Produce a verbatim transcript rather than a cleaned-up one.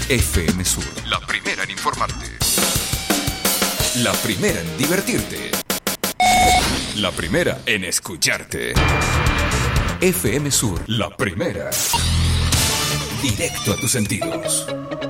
F M Sur, la primera en informarte. La primera en divertirte. La primera en escucharte. F M Sur, la primera. Directo a tus sentidos.